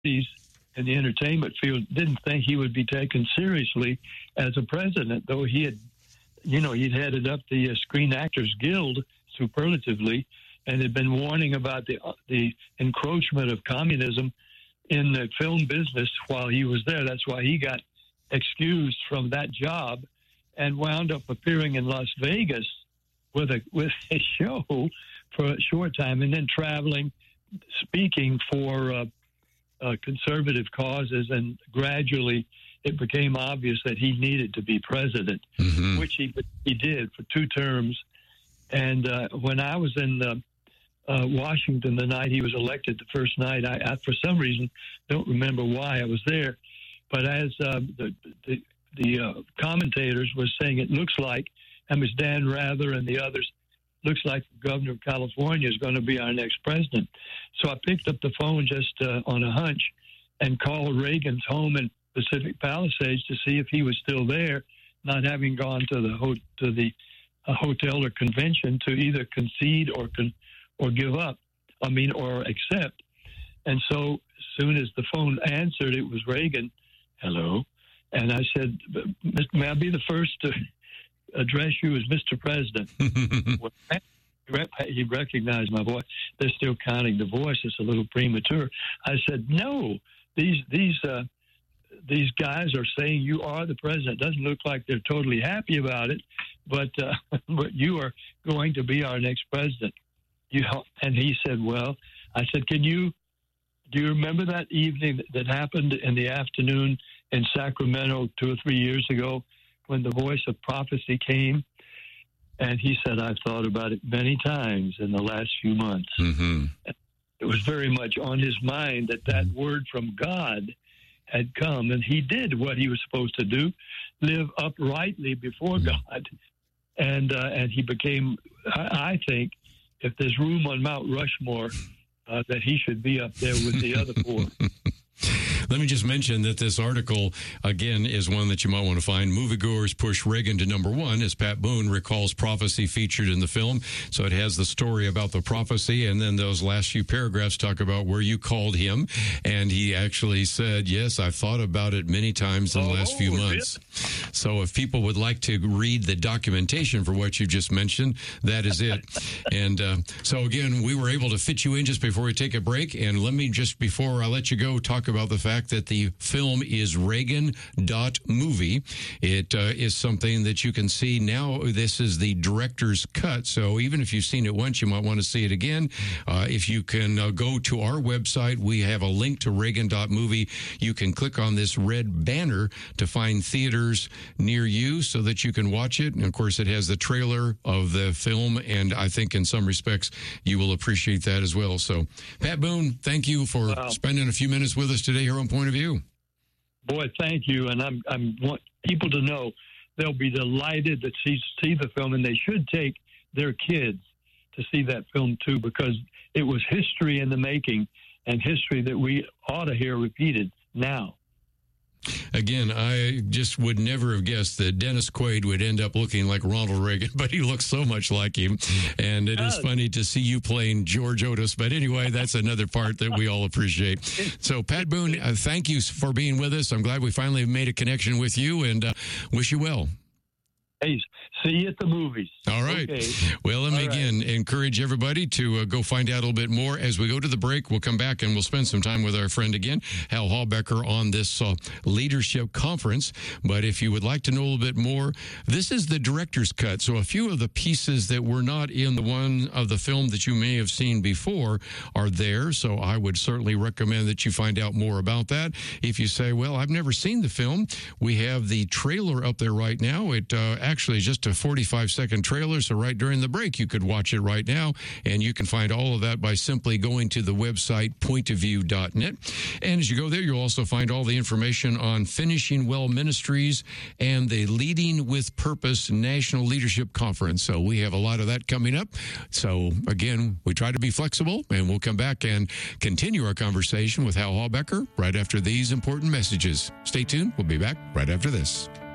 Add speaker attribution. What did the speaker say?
Speaker 1: in the entertainment field didn't think he would be taken seriously as a president, though he had, he'd headed up the Screen Actors Guild superlatively and had been warning about the encroachment of communism in the film business while he was there. That's why he got excused from that job and wound up appearing in Las Vegas with a show for a short time, and then traveling, speaking for conservative causes, and gradually it became obvious that he needed to be president, which he did for 2 terms. And when I was in Washington the night he was elected, the first night, I for some reason don't remember why I was there, but as the commentators were saying, it looks like, and Ms. Dan Rather and the others, looks like the governor of California is going to be our next president. So I picked up the phone just on a hunch and called Reagan's home in Pacific Palisades to see if he was still there, not having gone to the hotel or convention to either concede or give up, or accept. And so as soon as the phone answered, it was Reagan. Hello. And I said, may I be the first to address you as Mr. President? Well, he recognized my voice. They're still counting the voice. It's a little premature. I said, no, these guys are saying you are the president. Doesn't look like they're totally happy about it, but you are going to be our next president. And he said, well, I said, do you remember that evening that happened in the afternoon in Sacramento 2 or 3 years ago when the voice of prophecy came? And he said, I've thought about it many times in the last few months. It was very much on his mind that word from God had come, and he did what he was supposed to do, live uprightly before God. And he became, I think, if there's room on Mount Rushmore, that he should be up there with the other 4.
Speaker 2: Let me just mention that this article, again, is one that you might want to find. Moviegoers push Reagan to #1, as Pat Boone recalls prophecy featured in the film. So it has the story about the prophecy, and then those last few paragraphs talk about where you called him. And he actually said, yes, I've thought about it many times in the last few months. Yeah. So if people would like to read the documentation for what you just mentioned, that is it. And so, again, we were able to fit you in just before we take a break. And let me just, before I let you go, talk about the fact that the film is Reagan.movie. It is something that you can see now. This is the director's cut, so even if you've seen it once, you might want to see it again. If you can go to our website, we have a link to Reagan.movie. You can click on this red banner to find theaters near you so that you can watch it. And, of course, it has the trailer of the film, and I think in some respects you will appreciate that as well. So, Pat Boone, thank you for spending a few minutes with us today here on Point of View.
Speaker 1: Boy, thank you. And I want people to know they'll be delighted to see the film, and they should take their kids to see that film too, because it was history in the making, and history that we ought to hear repeated now.
Speaker 2: Again, I just would never have guessed that Dennis Quaid would end up looking like Ronald Reagan, but he looks so much like him. And it is funny to see you playing George Otis. But anyway, that's another part that we all appreciate. So, Pat Boone, thank you for being with us. I'm glad we finally made a connection with you, and wish you well.
Speaker 1: Hey, see you at the movies.
Speaker 2: All right. Okay. Well, let me again encourage everybody to go find out a little bit more. As we go to the break, we'll come back and we'll spend some time with our friend again, Hal Halbecker, on this leadership conference. But if you would like to know a little bit more, this is the director's cut. So a few of the pieces that were not in the one of the film that you may have seen before are there. So I would certainly recommend that you find out more about that. If you say, well, I've never seen the film, we have the trailer up there right now. It actually is just a 45-second trailer, so right during the break you could watch it right now, and you can find all of that by simply going to the website pointofview.net. And as you go there, you'll also find all the information on Finishing Well Ministries and the Leading with Purpose National Leadership Conference. So we have a lot of that coming up. So again, we try to be flexible, and we'll come back and continue our conversation with Hal Halbecker right after these important messages. Stay tuned. We'll be back right after this.